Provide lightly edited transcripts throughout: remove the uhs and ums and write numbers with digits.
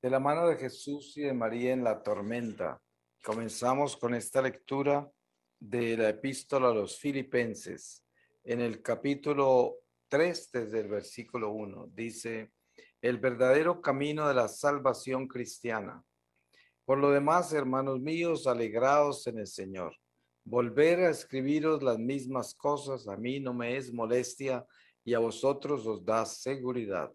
De la mano de Jesús y de María en la tormenta, comenzamos con esta lectura de la epístola a los Filipenses. En el capítulo 3, desde el versículo 1, dice, el verdadero camino de la salvación cristiana. Por lo demás, hermanos míos, alegraos en el Señor. Volver a escribiros las mismas cosas a mí no me es molestia y a vosotros os da seguridad.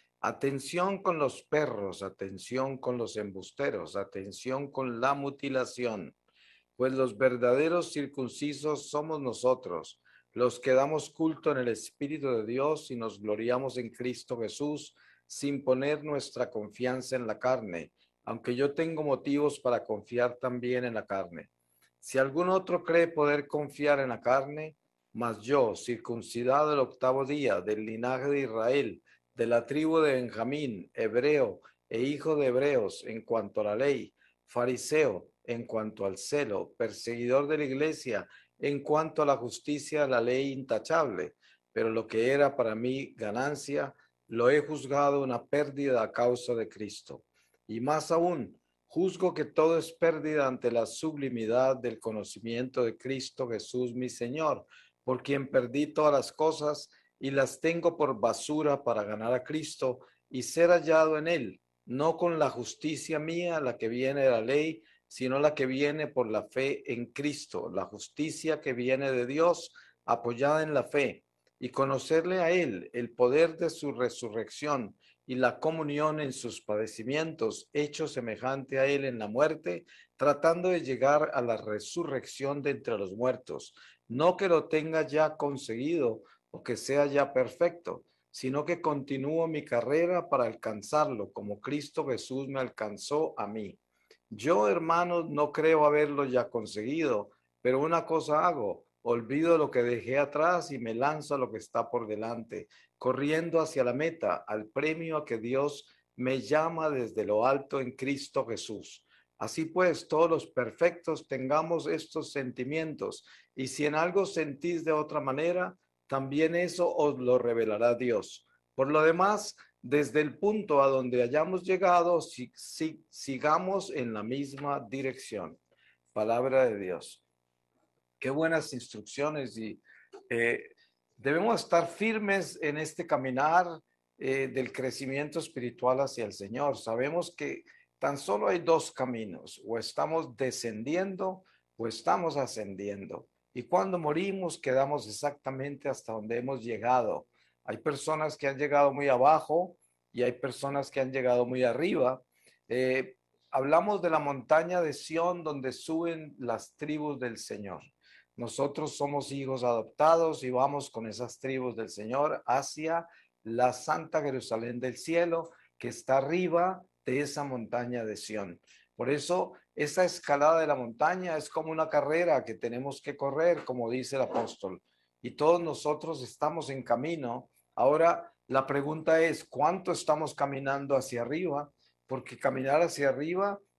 Atención con los perros, atención con los embusteros, atención con la mutilación, pues los verdaderos circuncisos somos nosotros, los que damos culto en el Espíritu de Dios y nos gloriamos en Cristo Jesús, sin poner nuestra confianza en la carne, aunque yo tengo motivos para confiar también en la carne. Si algún otro cree poder confiar en la carne, mas yo, circuncidado el octavo día del linaje de Israel, de la tribu de Benjamín, hebreo e hijo de hebreos en cuanto a la ley, fariseo en cuanto al celo, perseguidor de la iglesia en cuanto a la justicia de la ley intachable, pero lo que era para mí ganancia, lo he juzgado una pérdida a causa de Cristo. Y más aún, juzgo que todo es pérdida ante la sublimidad del conocimiento de Cristo Jesús mi Señor, por quien perdí todas las cosas y las tengo por basura para ganar a Cristo y ser hallado en él, no con la justicia mía, la que viene de la ley, sino la que viene por la fe en Cristo, la justicia que viene de Dios, apoyada en la fe, y conocerle a él, el poder de su resurrección y la comunión en sus padecimientos, hecho semejante a él en la muerte, tratando de llegar a la resurrección de entre los muertos, no que lo tenga ya conseguido, o que sea ya perfecto, sino que continúo mi carrera para alcanzarlo, como Cristo Jesús me alcanzó a mí. Yo, hermanos, no creo haberlo ya conseguido, pero una cosa hago, olvido lo que dejé atrás y me lanzo a lo que está por delante, corriendo hacia la meta, al premio a que Dios me llama desde lo alto en Cristo Jesús. Así pues, todos los perfectos tengamos estos sentimientos, y si en algo sentís de otra manera, también eso os lo revelará Dios. Por lo demás, desde el punto a donde hayamos llegado, sigamos en la misma dirección. Palabra de Dios. Qué buenas instrucciones y eh, debemos estar firmes en este caminar del crecimiento espiritual hacia el Señor. Sabemos que tan solo hay dos caminos, o estamos descendiendo o estamos ascendiendo. Y cuando morimos quedamos exactamente hasta donde hemos llegado. Hay personas que han llegado muy abajo y hay personas que han llegado muy arriba. Eh, Hablamos de la montaña de Sión donde suben las tribus del Señor. Nosotros somos hijos adoptados y vamos con esas tribus del Señor hacia la Santa Jerusalén del cielo, que está arriba de esa montaña de Sión. Por eso, esa escalada de la montaña es como una carrera que tenemos que correr, como dice el apóstol. Y todos nosotros estamos en camino. Ahora, la pregunta es, ¿cuánto estamos caminando hacia arriba? Porque caminar hacia arriba